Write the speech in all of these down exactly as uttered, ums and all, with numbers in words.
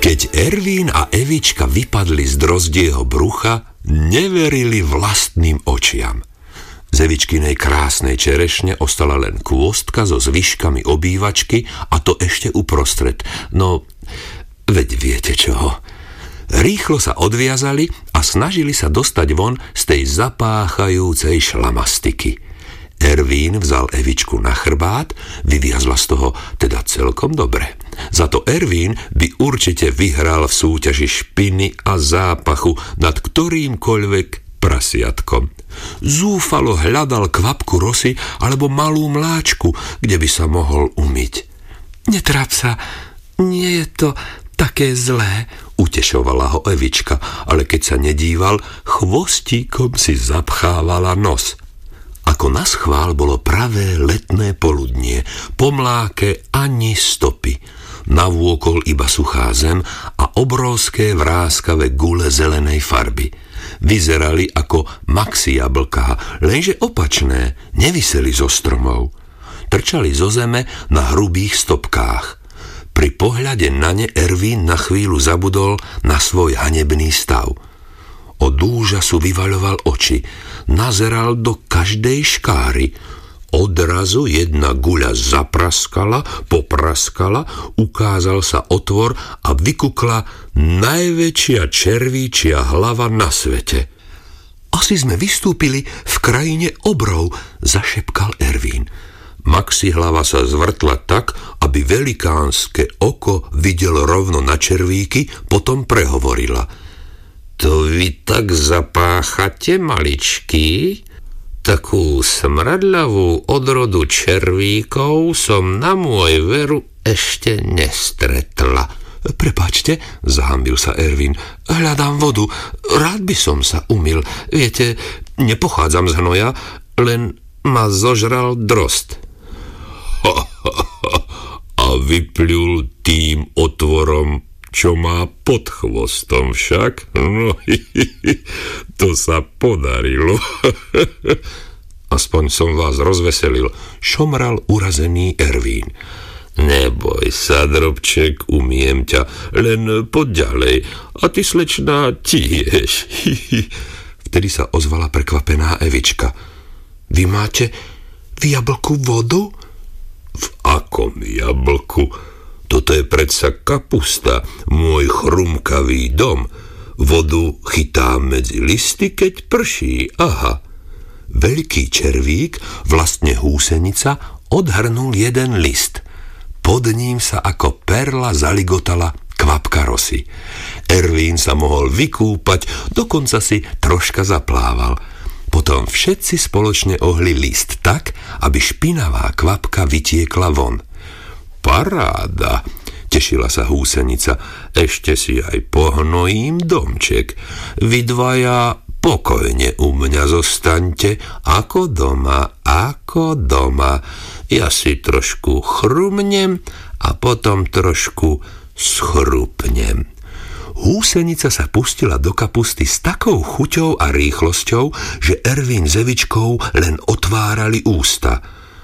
Keď Ervín a Evička vypadli z drozdieho brucha, neverili vlastným očiam. Z Evičkinej krásnej čerešne ostala len kôstka so zvyškami obývačky a to ešte uprostred. No, veď viete čoho. Rýchlo sa odviazali a snažili sa dostať von z tej zapáchajúcej šlamastiky. Ervín vzal Evičku na chrbát, vyviazla z toho teda celkom dobre. Za to Ervín by určite vyhral v súťaži špiny a zápachu nad ktorýmkoľvek prasiatkom. Zúfalo hľadal kvapku rosy alebo malú mláčku, kde by sa mohol umyť. Netráp sa, nie je to také zlé, utešovala ho Evička, ale keď sa nedíval, chvostíkom si zapchávala nos. Ako naschvál bolo pravé letné poludnie, po mláke ani stopy. Navôkol iba suchá zem a obrovské vráskavé gule zelenej farby. Vyzerali ako maxi jablká, lenže opačné, neviseli zo stromov. Trčali zo zeme na hrubých stopkách. Pri pohľade na ne Ervín na chvíľu zabudol na svoj hanebný stav. Od úžasu vyvaľoval oči, nazeral do každej škáry. Odrazu jedna guľa zapraskala, popraskala, ukázal sa otvor a vykukla najväčšia červíčia hlava na svete. Asi sme vystúpili v krajine obrov, zašepkal Ervín. Maxi hlava sa zvrtla tak, aby velikánske oko videlo rovno na červíky, potom prehovorila. To vy tak zapáchate, maličký? Takú smradľavú odrodu červíkov som na môj veru ešte nestretla. Prepáčte, zahambil sa Ervín. Hľadám vodu, rád by som sa umyl. Viete, nepochádzam z hnoja, len ma zožral drozd. Ha, ha, ha. A vypľul tým otvorom, čo má pod chvostom však? No, hi, hi, hi, to sa podarilo. Aspoň som vás rozveselil, šomral urazený Ervín. Neboj sa, drobček, umiem ťa, len poď ďalej. A ty, slečná, tiež. Hi, hi. Vtedy sa ozvala prekvapená Evička. Vy máte v jablku vodu? V akom jablku? Toto je predsa kapusta, môj chrumkavý dom. Vodu chytám medzi listy, keď prší, aha. Veľký červík, vlastne húsenica, odhrnul jeden list. Pod ním sa ako perla zaligotala kvapka rosy. Ervín sa mohol vykúpať, dokonca si troška zaplával. Potom všetci spoločne ohli list tak, aby špinavá kvapka vytiekla von. Paráda, tešila sa húsenica, ešte si aj pohnojím domček. Vy dvaja pokojne u mňa zostaňte, ako doma, ako doma. Ja si trošku chrumnem a potom trošku schrupnem. Húsenica sa pustila do kapusty s takou chuťou a rýchlosťou, že Ervín s Evičkou len otvárali ústa.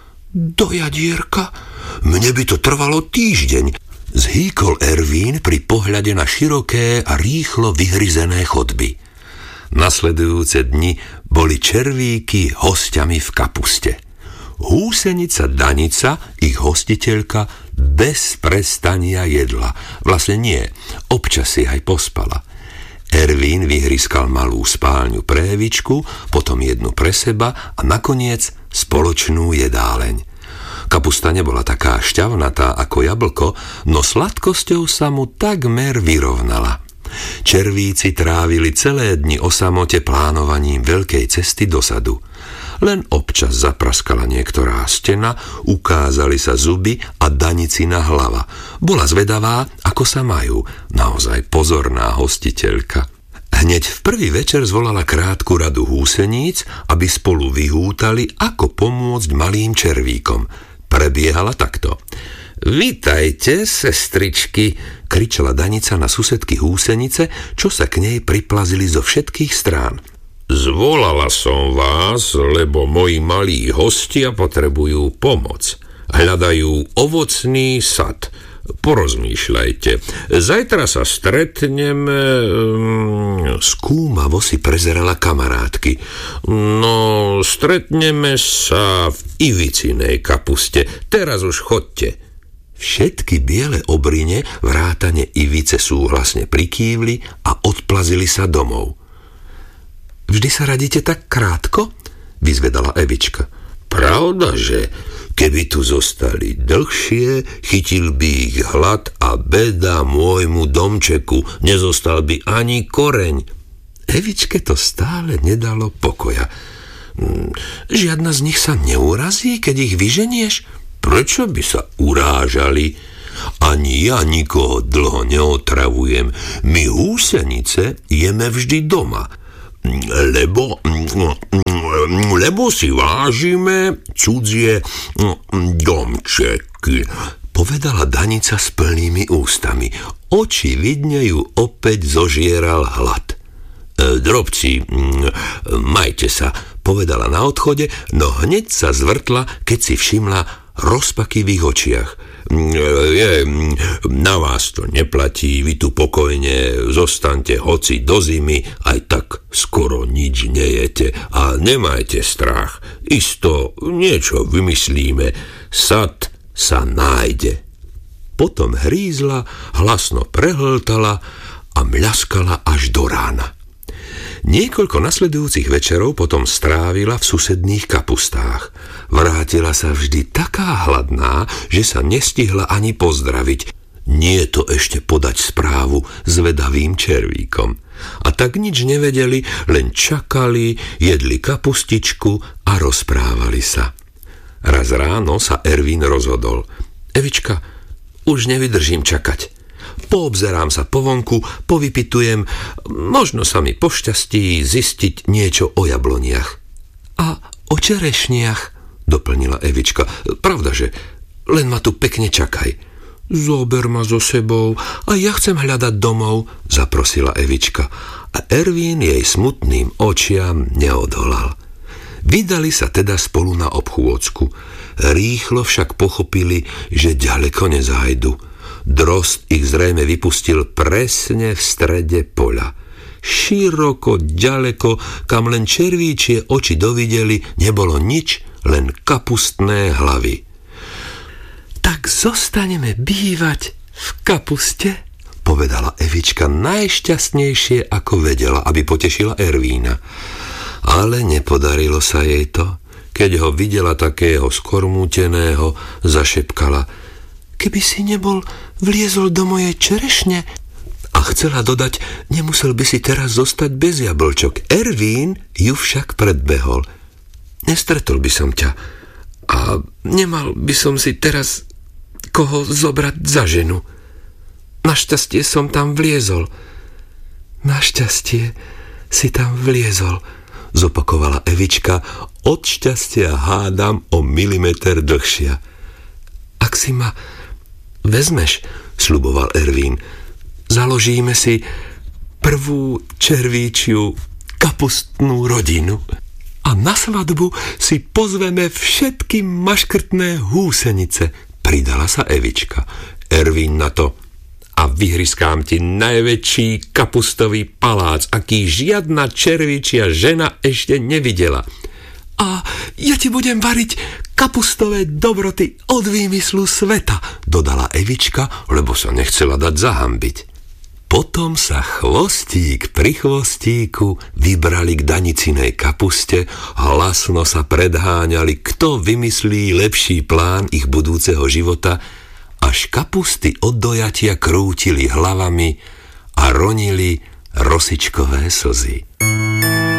Do jadierka? Mne by to trvalo týždeň, zhýkol Ervín pri pohľade na široké a rýchlo vyhryzené chodby. Nasledujúce dni boli červíky hosťami v kapuste. Húsenica Danica, ich hostiteľka, bez prestania jedla. Vlastne nie, občas si aj pospala. Ervín vyhryskal malú spálňu pre Evičku, potom jednu pre seba a nakoniec spoločnú jedáleň. Kapusta nebola taká šťavnatá ako jablko, no sladkosťou sa mu takmer vyrovnala. Červíci trávili celé dni o samote plánovaním veľkej cesty do sadu. Len občas zapraskala niektorá stena, ukázali sa zuby a Danicina hlava. Bola zvedavá, ako sa majú, naozaj pozorná hostiteľka. Hneď v prvý večer zvolala krátku radu húseníc, aby spolu vyhútali, ako pomôcť malým červíkom. Prebiehala takto. Vítajte, sestričky, kričala Danica na susedky húsenice, čo sa k nej priplazili zo všetkých strán. Zvolala som vás, lebo moji malí hostia potrebujú pomoc. Hľadajú ovocný sad. porozmýšľajte. Zajtra sa stretneme... Um, skúmavo si prezerala kamarátky. No, stretneme sa v Ivicinej kapuste. Teraz už chodte. Všetky biele obrine vrátane Ivice súhlasne prikývli a odplazili sa domov. Vždy sa radíte tak krátko? Vyzvedala Evička. Pravda, že keby tu zostali dlhšie, chytil by ich hlad a beda môjmu domčeku, nezostal by ani koreň. Evičke to stále nedalo pokoja. Žiadna z nich sa neurazí, keď ich vyženieš? Prečo by sa urážali? Ani ja nikoho dlho neotravujem. My húsenice jeme vždy doma, lebo, lebo si vážime cudzie domčeky, povedala Danica s plnými ústami. Očividne ju opäť zožieral hlad. Drobci, majte sa, povedala na odchode, no hneď sa zvrtla, keď si všimla rozpaky v ich očiach. Je, na vás to neplatí, vy tu pokojne zostaňte hoci do zimy, aj tak skoro nič nejete a nemajte strach. Isto niečo vymyslíme, sad sa nájde. Potom hrízla, hlasno prehltala a mľaskala až do rána. Niekoľko nasledujúcich večerov potom strávila v susedných kapustách. Vrátila sa vždy taká hladná, že sa nestihla ani pozdraviť. Nie to ešte podať správu zvedavým červíkom. A tak nič nevedeli, len čakali, jedli kapustičku a rozprávali sa. Raz ráno sa Ervín rozhodol. Evička, už nevydržím čakať. Poobzerám sa po vonku, povypitujem, možno sa mi pošťastí zistiť niečo o jabloniach. A o čerešniach, doplnila Evička. Pravda, že len ma tu pekne čakaj. Zober ma so sebou a ja chcem hľadať domov, zaprosila Evička. A Ervín jej smutným očiam neodolal. Vydali sa teda spolu na obchôdzku. Rýchlo však pochopili, že ďaleko nezájdu. Drozd ich zrejme vypustil presne v strede poľa. Široko, ďaleko, kam len červíčie oči dovideli, nebolo nič, len kapustné hlavy. Tak zostaneme bývať v kapuste, povedala Evička najšťastnejšie, ako vedela, aby potešila Ervína. Ale nepodarilo sa jej to. Keď ho videla takého skormúteného, zašepkala: Keby si nebol vliezol do mojej čerešne. A chcela dodať, nemusel by si teraz zostať bez jablčok. Ervín ju však predbehol. Nestretol by som ťa a nemal by som si teraz koho zobrať za ženu. Našťastie som tam vliezol. Našťastie si tam vliezol, zopakovala Evička, od šťastia hádam o milimeter dlhšia. Ak si ma vezmeš, sľuboval Ervín, založíme si prvú červíčiu kapustnú rodinu a na svadbu si pozveme všetky maškrtné húsenice, pridala sa Evička. Ervín na to: a vyhryskám ti najväčší kapustový palác, aký žiadna červíčia žena ešte nevidela. A ja ti budem variť kapustové dobroty od výmyslu sveta, dodala Evička, lebo sa nechcela dať zahambiť. Potom sa chvostík pri chvostíku vybrali k Danicinej kapuste, hlasno sa predháňali, kto vymyslí lepší plán ich budúceho života, až kapusty od dojatia krútili hlavami a ronili rosičkové slzy.